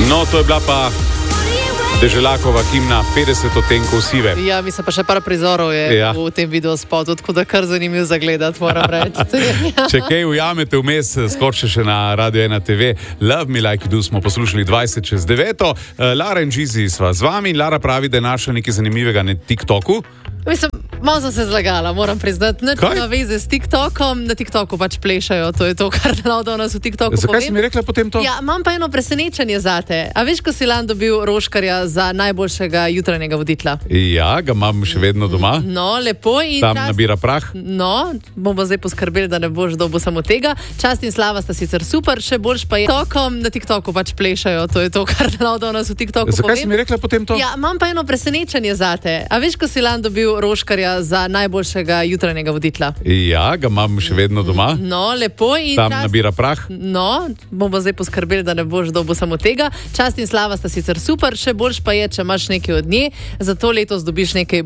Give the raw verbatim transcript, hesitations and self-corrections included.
No, to je bila pa Deželakova himna petdeset odtenkov sive. Ja, mislim pa še par prizorov je ja. v tem videospotu, tako da kar zanimiv za gledati, moram reči. Če kaj ujamete vmes, skočite še na Radio ena te ve. Love Me Like You Do smo poslušali dvajset čez deveto. Lara in Gizi sva z vami in Lara pravi, da je našla nekaj zanimivega na TikToku. Mislim, malo sem se zlagala, moram priznati. Nič na veze s TikTokom, na TikToku pač plešajo, to je to, kar da nas v TikToku Zakaj povem. si mi rekla potem to? Ja, imam pa eno presenečenje zate. A veš, ko si lan dobil Roškarja za najboljšega jutranjega voditla? Ja, ga imam še vedno doma. No, lepo. In tam čast... nabira prah. No, bomo zdaj poskrbeli, da ne boš dobil samo tega. Čast in slava sta sicer super, še boljš pa je TikTokom, na TikToku pač plešajo, to je to, kar da nas v TikToku Zakaj povem. si mi rekla potem to? Ja, imam pa eno presenečenje zate. A veš, ko si lan dobil Roškarja za najboljšega jutranjega voditla? Ja, ga imam še vedno doma. No, lepo. In tam čast... nabira prah. No, bomo zdaj poskrbeli, da ne boš dobil samo tega. Čast in slava sta sicer super, še boljš pa je, če imaš nekaj od nje, zato letos dobiš nekaj